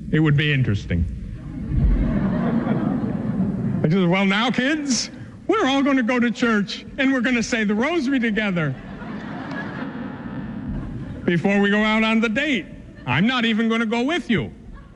It would be interesting. I said, well, now, kids, we're all going to go to church, and we're going to say the rosary together before we go out on the date. I'm not even going to go with you.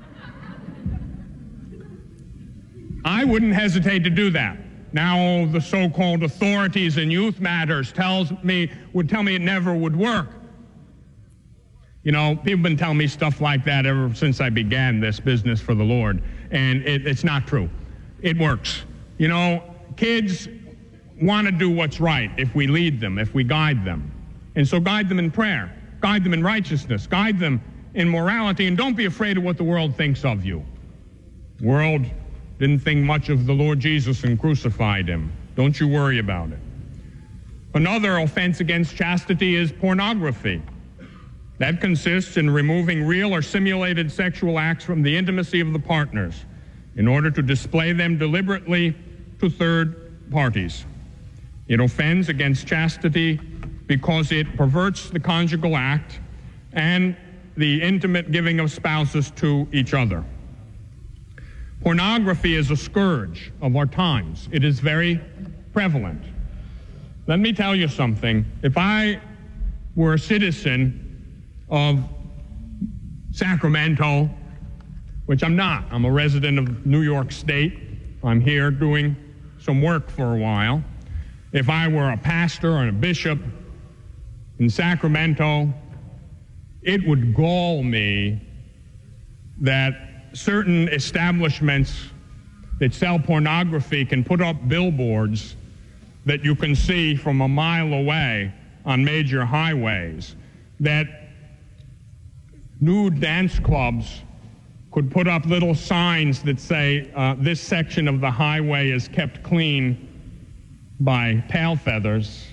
I wouldn't hesitate to do that. Now the so-called authorities in youth matters would tell me it never would work. You know, people have been telling me stuff like that ever since I began this business for the Lord, and it's not true. It works. You know, kids want to do what's right if we lead them, if we guide them. And so guide them in prayer, guide them in righteousness, guide them in morality, and don't be afraid of what the world thinks of you. The world didn't think much of the Lord Jesus and crucified him. Don't you worry about it. Another offense against chastity is pornography. That consists in removing real or simulated sexual acts from the intimacy of the partners in order to display them deliberately to third parties. It offends against chastity because it perverts the conjugal act and the intimate giving of spouses to each other. Pornography is a scourge of our times. It is very prevalent. Let me tell you something. If I were a citizen of Sacramento, which I'm not, I'm a resident of New York State. I'm here doing some work for a while. If I were a pastor or a bishop in Sacramento, it would gall me that certain establishments that sell pornography can put up billboards that you can see from a mile away on major highways, that nude dance clubs could put up little signs that say, this section of the highway is kept clean by tail feathers.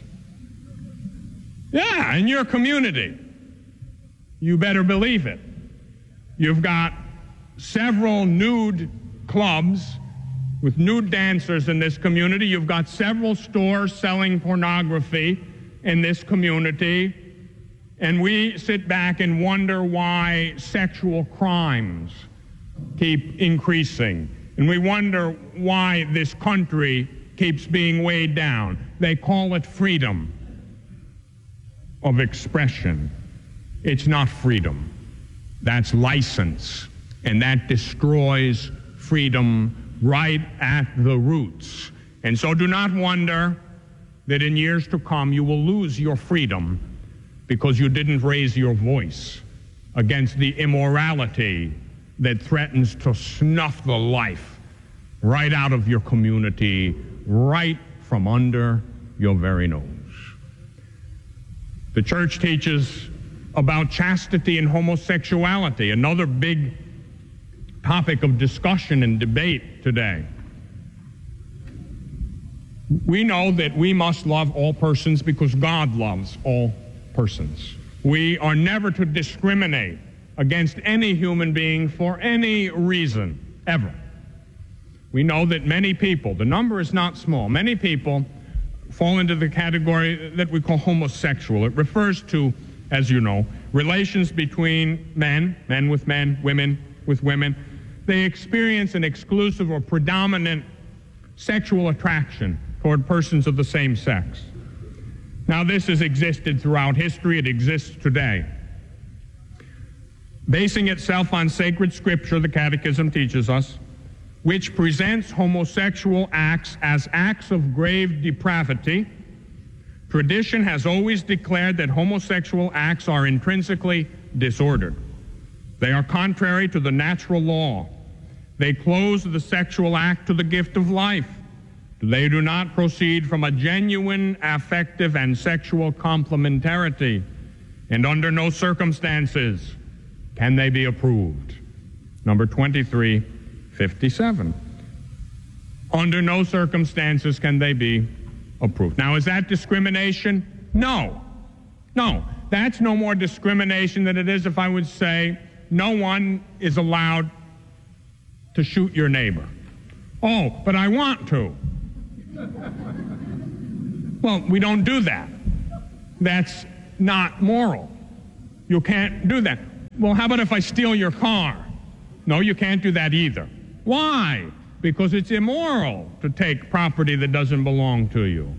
Yeah, in your community. You better believe it. You've got several nude clubs with nude dancers in this community. You've got several stores selling pornography in this community. And we sit back and wonder why sexual crimes keep increasing. And we wonder why this country keeps being weighed down. They call it freedom of expression. It's not freedom. That's license. And that destroys freedom right at the roots. And so do not wonder that in years to come you will lose your freedom because you didn't raise your voice against the immorality that threatens to snuff the life right out of your community, right from under your very nose. The church teaches about chastity and homosexuality, another big topic of discussion and debate today. We know that we must love all persons because God loves all persons. We are never to discriminate against any human being for any reason, ever. We know that many people, the number is not small, many people fall into the category that we call homosexual. It refers to, as you know, relations between men with men, women with women. They experience an exclusive or predominant sexual attraction toward persons of the same sex. Now, this has existed throughout history. It exists today. Basing itself on sacred scripture, the Catechism teaches us, which presents homosexual acts as acts of grave depravity, tradition has always declared that homosexual acts are intrinsically disordered. They are contrary to the natural law. They close the sexual act to the gift of life. They do not proceed from a genuine affective and sexual complementarity, and under no circumstances can they be approved. Number 2357. Under no circumstances can they be approved. Now, is that discrimination? No. No. That's no more discrimination than it is if I would say no one is allowed to shoot your neighbor. Oh, but I want to. Well, we don't do that. That's not moral. You can't do that. Well, how about if I steal your car? No, you can't do that either. Why? Because it's immoral to take property that doesn't belong to you.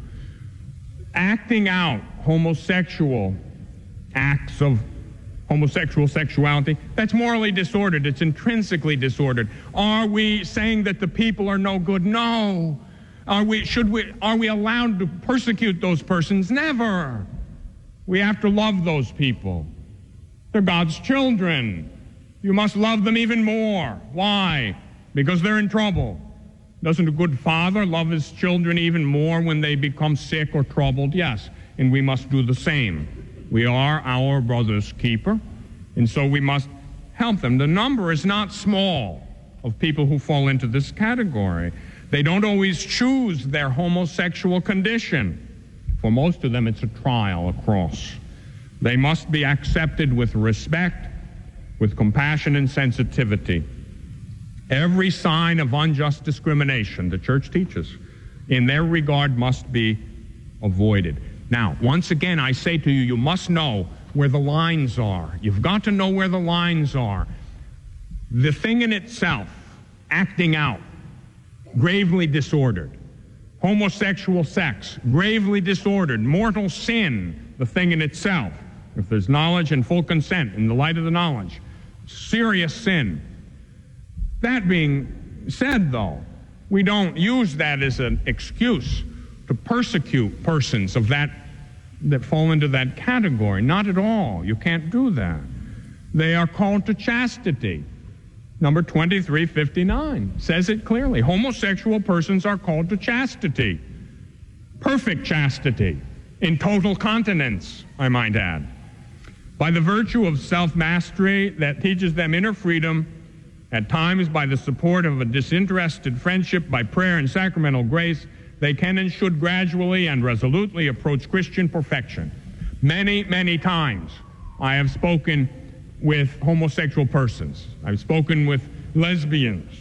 Acting out homosexual acts of homosexual sexuality, that's morally disordered. It's intrinsically disordered. Are we saying that the people are no good? No. Are we allowed to persecute those persons? Never. We have to love those people. They're God's children. You must love them even more. Why? Because they're in trouble. Doesn't a good father love his children even more when they become sick or troubled? Yes, and we must do the same. We are our brother's keeper, and so we must help them. The number is not small of people who fall into this category. They don't always choose their homosexual condition. For most of them, it's a trial, a cross. They must be accepted with respect, with compassion and sensitivity. Every sign of unjust discrimination, the church teaches, in their regard must be avoided. Now, once again, I say to you, you must know where the lines are. You've got to know where the lines are. The thing in itself, acting out, gravely disordered. Homosexual sex, gravely disordered. Mortal sin, the thing in itself. If there's knowledge and full consent in the light of the knowledge, serious sin. That being said, though, we don't use that as an excuse to persecute persons of that fall into that category. Not at all. You can't do that. They are called to chastity. Number 2359 says it clearly. Homosexual persons are called to chastity. Perfect chastity. In total continence, I might add. By the virtue of self-mastery that teaches them inner freedom, at times by the support of a disinterested friendship, by prayer and sacramental grace, they can and should gradually and resolutely approach Christian perfection. Many, many times I have spoken with homosexual persons. I've spoken with lesbians,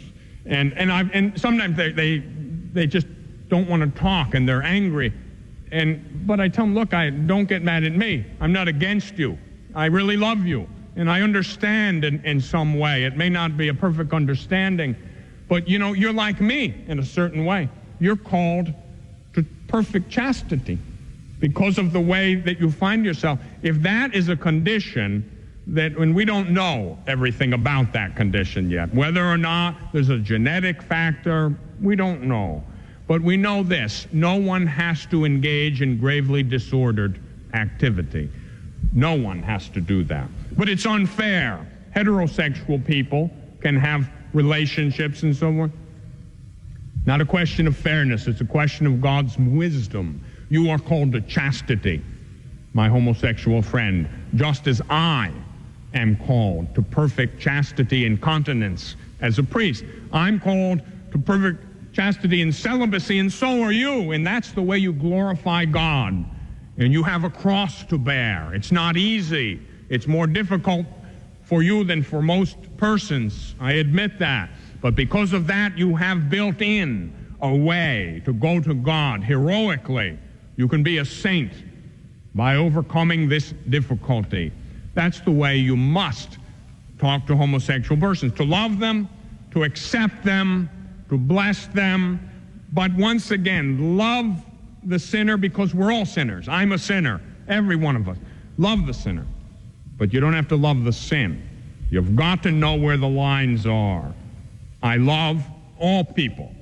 and sometimes they just don't want to talk and they're angry. But I tell them, look, don't get mad at me. I'm not against you. I really love you, and I understand in some way. It may not be a perfect understanding, but you're like me in a certain way. You're called to perfect chastity because of the way that you find yourself. If that is a condition that when we don't know everything about that condition yet, whether or not there's a genetic factor, we don't know. But we know this: no one has to engage in gravely disordered activity. No one has to do that. But it's unfair. Heterosexual people can have relationships and so on. Not a question of fairness. It's a question of God's wisdom. You are called to chastity, my homosexual friend, just as I am called to perfect chastity and continence as a priest. I'm called to perfect chastity and celibacy, and so are you. And that's the way you glorify God. And you have a cross to bear. It's not easy. It's more difficult for you than for most persons. I admit that. But because of that, you have built in a way to go to God heroically. You can be a saint by overcoming this difficulty. That's the way you must talk to homosexual persons, to love them, to accept them, to bless them. But once again, love the sinner, because we're all sinners. I'm a sinner, every one of us. Love the sinner. But you don't have to love the sin. You've got to know where the lines are. I love all people.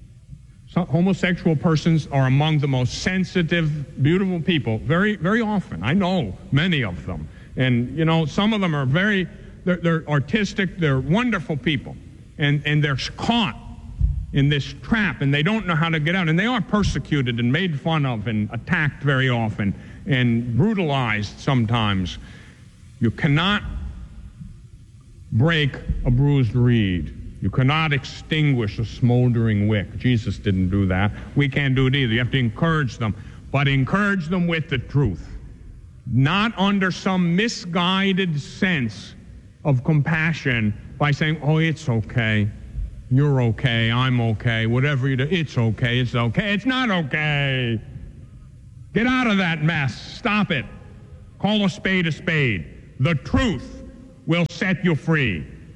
Homosexual persons are among the most sensitive, beautiful people, very, very often. I know many of them. And, some of them are they're artistic, they're wonderful people. And they're caught in this trap, and they don't know how to get out. And they are persecuted and made fun of and attacked very often and brutalized sometimes. You cannot break a bruised reed. You cannot extinguish a smoldering wick. Jesus didn't do that. We can't do it either. You have to encourage them, but encourage them with the truth, not under some misguided sense of compassion by saying, oh, it's okay. You're okay. I'm okay. Whatever you do, it's okay. It's okay. It's not okay. Get out of that mess. Stop it. Call a spade a spade. The truth will set you free.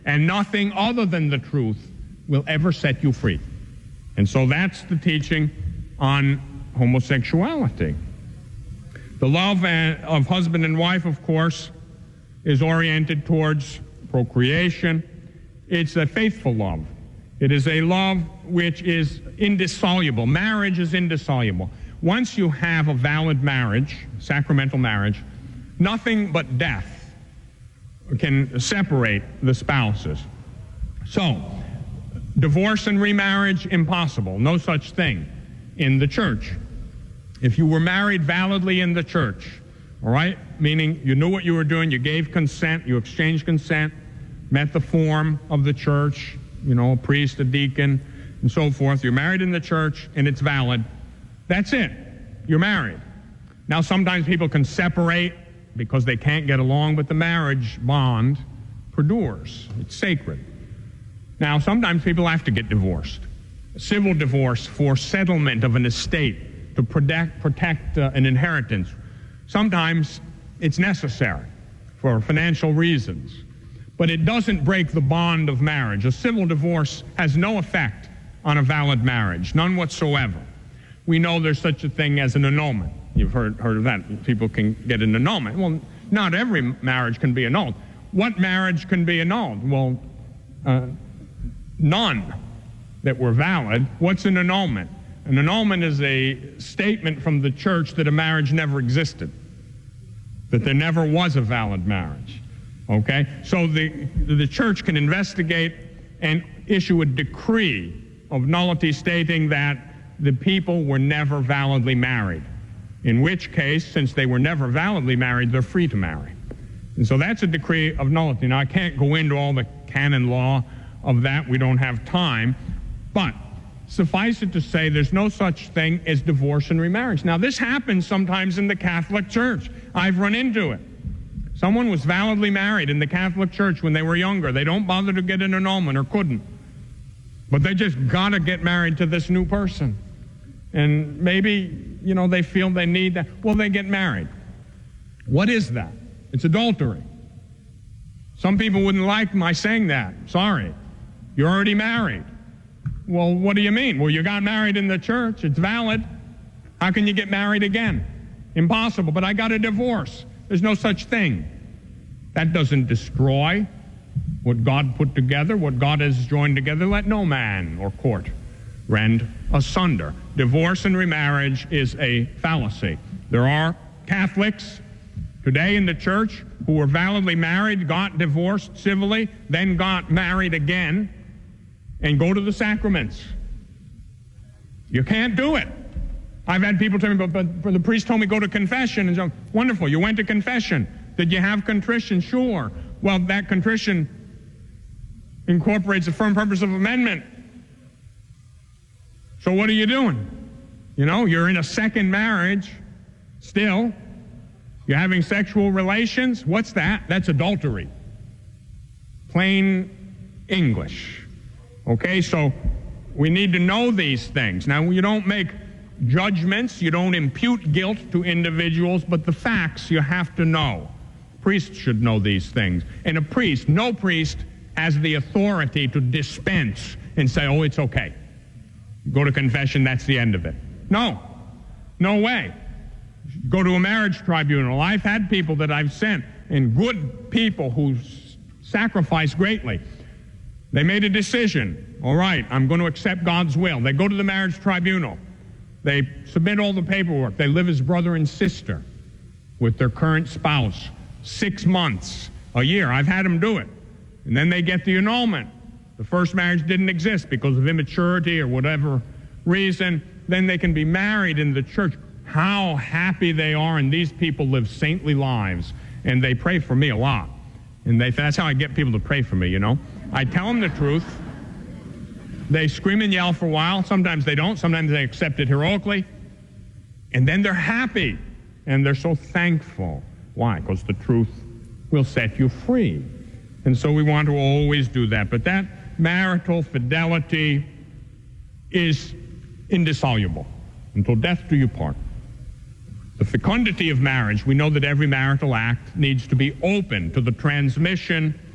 And nothing other than the truth will ever set you free. And so that's the teaching on homosexuality. The love of husband and wife, of course, is oriented towards procreation. It's a faithful love. It is a love which is indissoluble. Marriage is indissoluble. Once you have a valid marriage, sacramental marriage, nothing but death can separate the spouses. So, divorce and remarriage, impossible. No such thing in the church. If you were married validly in the church, all right, meaning you knew what you were doing, you gave consent, you exchanged consent, met the form of the church, a priest, a deacon, and so forth. You're married in the church, and it's valid. That's it. You're married. Now, sometimes people can separate because they can't get along, but the marriage bond perdures. It's sacred. Now, sometimes people have to get divorced. Civil divorce for settlement of an estate to protect an inheritance. Sometimes it's necessary for financial reasons, but it doesn't break the bond of marriage. A civil divorce has no effect on a valid marriage, none whatsoever. We know there's such a thing as an annulment. You've heard of that. People can get an annulment. Well, not every marriage can be annulled. What marriage can be annulled? Well, none that were valid. What's an annulment? An annulment is a statement from the church that a marriage never existed, that there never was a valid marriage. Okay? So the church can investigate and issue a decree of nullity stating that the people were never validly married, in which case, since they were never validly married, they're free to marry. And so that's a decree of nullity. Now, I can't go into all the canon law of that. We don't have time. But suffice it to say, there's no such thing as divorce and remarriage. Now, this happens sometimes in the Catholic Church. I've run into it. Someone was validly married in the Catholic Church when they were younger. They don't bother to get an annulment or couldn't. But they just got to get married to this new person. And maybe, they feel they need that. Well, they get married. What is that? It's adultery. Some people wouldn't like my saying that. Sorry. You're already married. Well, what do you mean? Well, you got married in the church. It's valid. How can you get married again? Impossible. But I got a divorce. There's no such thing. That doesn't destroy what God put together, what God has joined together. Let no man or court rend asunder. Divorce and remarriage is a fallacy. There are Catholics today in the church who were validly married, got divorced civilly, then got married again, and go to the sacraments. You can't do it. I've had people tell me, but the priest told me go to confession. And so, wonderful, you went to confession. Did you have contrition? Sure. Well, that contrition incorporates the firm purpose of amendment. So what are you doing? You're in a second marriage still. You're having sexual relations. What's that? That's adultery. Plain English. Okay, so we need to know these things. Now, you don't make judgments. You don't impute guilt to individuals, but the facts you have to know. Priests should know these things. And no priest has the authority to dispense and say, oh, it's okay. Go to confession, that's the end of it. No way. Go to a marriage tribunal. I've had people that I've sent, and good people who sacrifice greatly. They made a decision. All right, I'm going to accept God's will. They go to the marriage tribunal. They submit all the paperwork. They live as brother and sister with their current spouse. 6 months, a year. I've had them do it. And then they get the annulment. The first marriage didn't exist because of immaturity or whatever reason. Then they can be married in the church. How happy they are, and these people live saintly lives. And they pray for me a lot. And that's how I get people to pray for me, I tell them the truth. They scream and yell for a while. Sometimes they don't. Sometimes they accept it heroically. And then they're happy. And they're so thankful. Why? Because the truth will set you free. And so we want to always do that. But that marital fidelity is indissoluble. Until death do you part. The fecundity of marriage, we know that every marital act needs to be open to the transmission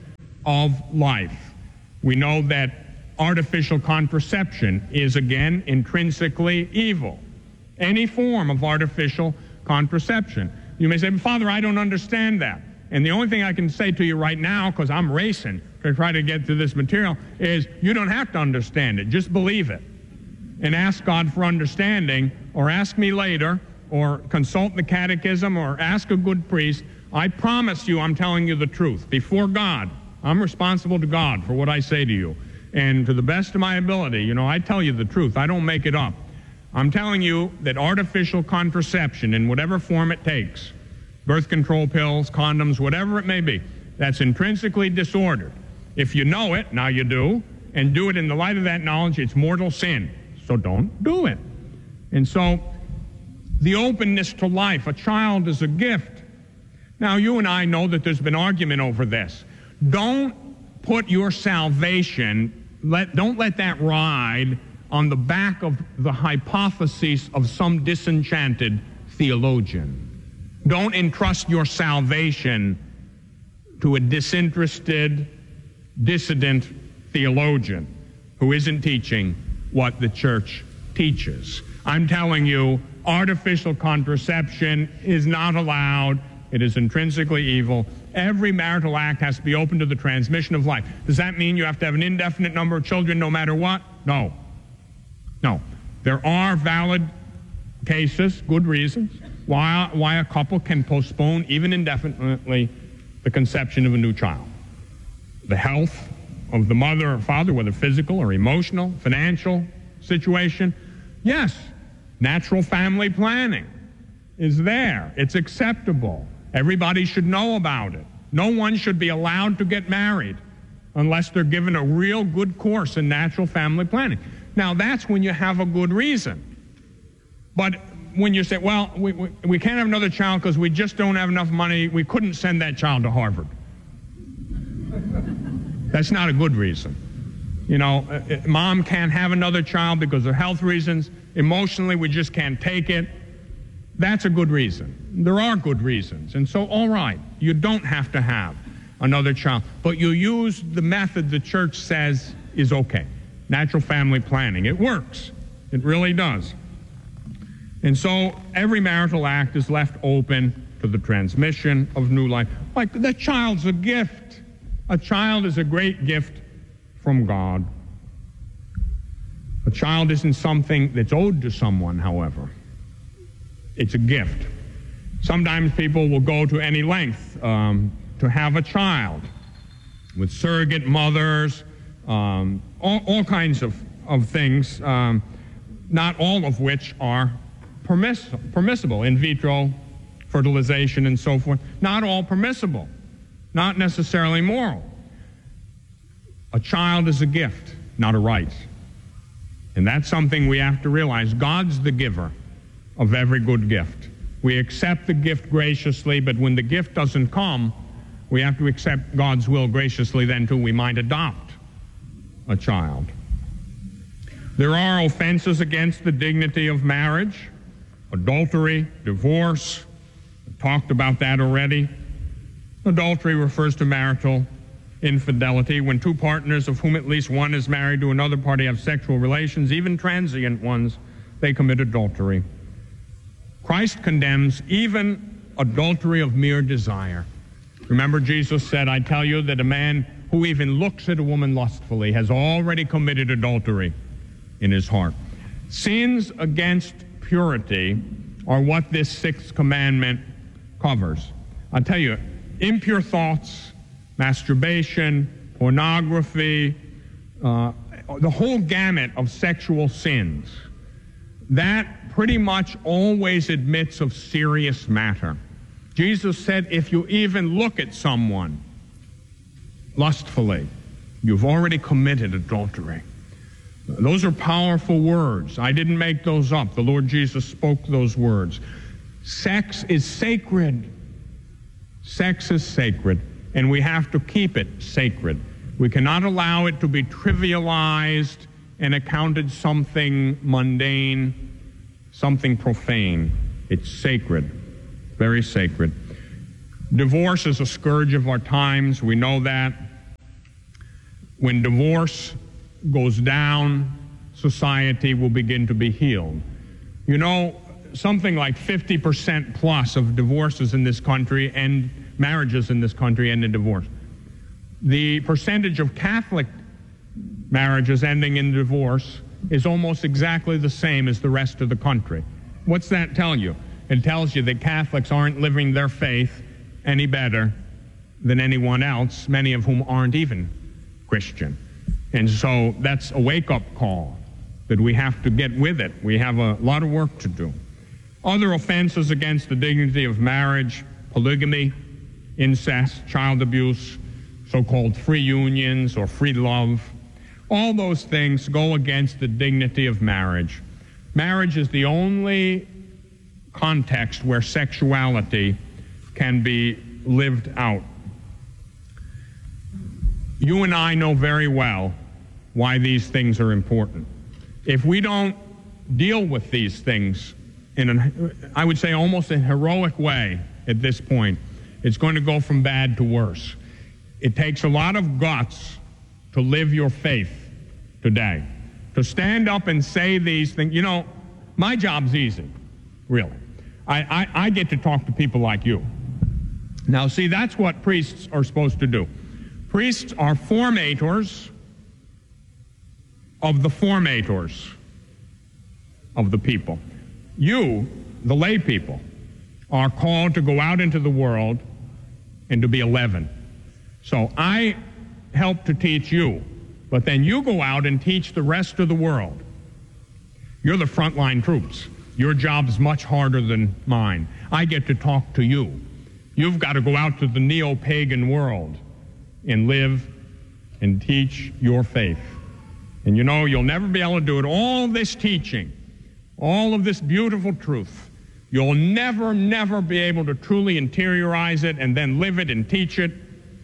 of life. We know that artificial contraception is, again, intrinsically evil. Any form of artificial contraception. You may say, Father, I don't understand that. And the only thing I can say to you right now, because I'm racing to try to get through this material, is you don't have to understand it. Just believe it. And ask God for understanding, or ask me later, or consult the catechism, or ask a good priest. I promise you I'm telling you the truth. Before God, I'm responsible to God for what I say to you. And to the best of my ability, I tell you the truth. I don't make it up. I'm telling you that artificial contraception, in whatever form it takes, birth control pills, condoms, whatever it may be, that's intrinsically disordered. If you know it, now you do, and do it in the light of that knowledge, it's mortal sin. So don't do it. And so, the openness to life, a child is a gift. Now, you and I know that there's been argument over this. Don't put your salvation, don't let that ride on the back of the hypotheses of some disenchanted theologian. Don't entrust your salvation to a disinterested, dissident theologian who isn't teaching what the church teaches. I'm telling you, artificial contraception is not allowed. It is intrinsically evil. Every marital act has to be open to the transmission of life. Does that mean you have to have an indefinite number of children no matter what? No. No. There are valid cases, good reasons, why a couple can postpone, even indefinitely, the conception of a new child. The health of the mother or father, whether physical or emotional, financial situation. Yes, natural family planning is there. It's acceptable. Everybody should know about it. No one should be allowed to get married unless they're given a real good course in natural family planning. Now, that's when you have a good reason. But when you say, well, we can't have another child because we just don't have enough money, we couldn't send that child to Harvard. That's not a good reason. Mom can't have another child because of health reasons. Emotionally, we just can't take it. That's a good reason. There are good reasons. And so, all right, you don't have to have another child. But you use the method the church says is okay. Natural family planning. It works. It really does. And so every marital act is left open to the transmission of new life. Like, the child's a gift. A child is a great gift from God. A child isn't something that's owed to someone, however. It's a gift. Sometimes people will go to any length to have a child with surrogate mothers, all kinds of things, not all of which are permissible. In vitro fertilization and so forth, not all permissible, not necessarily moral. A child is a gift, not a right. And that's something we have to realize. God's the giver of every good gift. We accept the gift graciously, but when the gift doesn't come, we have to accept God's will graciously then too. We might adopt a child. There are offenses against the dignity of marriage, adultery, divorce. I talked about that already. Adultery refers to marital infidelity, when two partners of whom at least one is married to another party have sexual relations, even transient ones, they commit adultery. Christ condemns even adultery of mere desire. Remember, Jesus said, I tell you that a man who even looks at a woman lustfully has already committed adultery in his heart. Sins against purity are what this sixth commandment covers. I'll tell you, impure thoughts, masturbation, pornography, the whole gamut of sexual sins, that pretty much always admits of serious matter. Jesus said, if you even look at someone lustfully, you've already committed adultery. Those are powerful words. I didn't make those up. The Lord Jesus spoke those words. Sex is sacred. Sex is sacred, and we have to keep it sacred. We cannot allow it to be trivialized and accounted something mundane, something profane. It's sacred, very sacred. Divorce is a scourge of our times. We know that. When divorce goes down, society will begin to be healed. You know, something like 50% plus of divorces in this country and marriages in this country end in divorce. The percentage of Catholic marriages ending in divorce is almost exactly the same as the rest of the country. What's that tell you? It tells you that Catholics aren't living their faith any better than anyone else, many of whom aren't even Christian. And so that's a wake-up call that we have to get with it. We have a lot of work to do. Other offenses against the dignity of marriage, polygamy, incest, child abuse, so-called free unions or free love, all those things go against the dignity of marriage. Marriage is the only context where sexuality can be lived out. You and I know very well why these things are important. If we don't deal with these things in I would say almost a heroic way at this point, it's going to go from bad to worse. It takes a lot of guts to live your faith today, to stand up and say these things. You know, my job's easy, really. I get to talk to people like you. Now, see, that's what priests are supposed to do. Priests are formators of the formators of the people. You, the lay people, are called to go out into the world and to be a leaven. So I help to teach you, but then you go out and teach the rest of the world. You're the frontline troops. Your job's much harder than mine. I get to talk to you. You've got to go out to the neo-pagan world and live and teach your faith. And you know, you'll never be able to do it. All this teaching, all of this beautiful truth, you'll never, never be able to truly interiorize it and then live it and teach it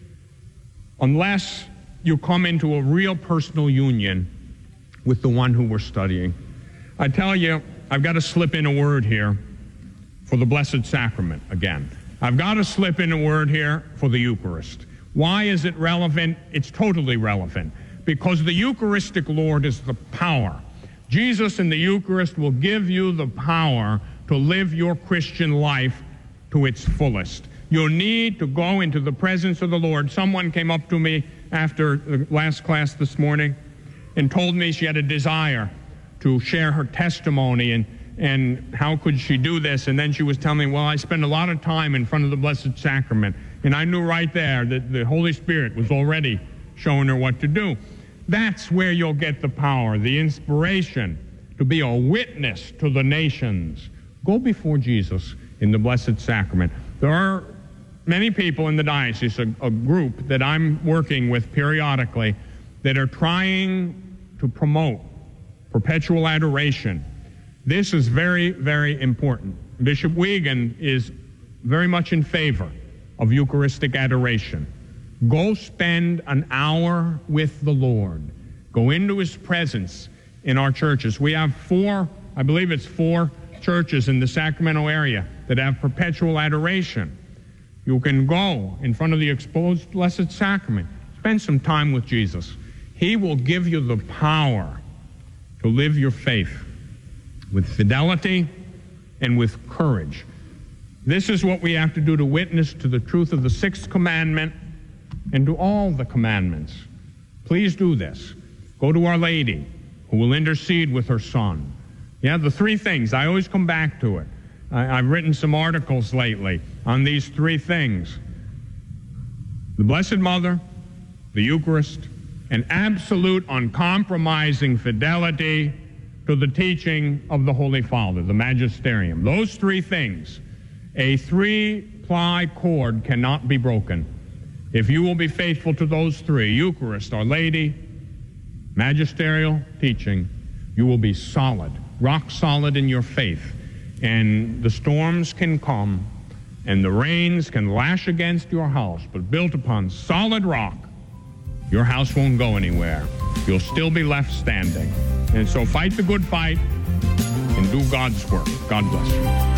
unless you come into a real personal union with the one who we're studying. I tell you, I've got to slip in a word here for the Blessed Sacrament again. I've got to slip in a word here for the Eucharist. Why is it relevant? It's totally relevant. Because the Eucharistic Lord is the power. Jesus in the Eucharist will give you the power to live your Christian life to its fullest. You'll need to go into the presence of the Lord. Someone came up to me after the last class this morning and told me she had a desire to share her testimony and how could she do this. And then she was telling me, well, I spend a lot of time in front of the Blessed Sacrament. And I knew right there that the Holy Spirit was already showing her what to do. That's where you'll get the power, the inspiration to be a witness to the nations. Go before Jesus in the Blessed Sacrament. There are many people in the diocese, a group that I'm working with periodically, that are trying to promote perpetual adoration. This is very, very important. Bishop Wiegand is very much in favor of Eucharistic adoration. Go spend an hour with the Lord. Go into his presence in our churches. We have four churches in the Sacramento area that have perpetual adoration. You can go in front of the exposed Blessed Sacrament. Spend some time with Jesus. He will give you the power to live your faith with fidelity and with courage. This is what we have to do to witness to the truth of the sixth commandment and to all the commandments. Please do this. Go to Our Lady, who will intercede with her Son. Yeah, the three things. I always come back to it. I've written some articles lately on these three things. The Blessed Mother, the Eucharist, and absolute uncompromising fidelity to the teaching of the Holy Father, the Magisterium. Those three things, a three-ply cord cannot be broken. If you will be faithful to those three, Eucharist, Our Lady, magisterial teaching, you will be solid, rock solid in your faith. And the storms can come and the rains can lash against your house, but built upon solid rock, your house won't go anywhere. You'll still be left standing. And so fight the good fight and do God's work. God bless you.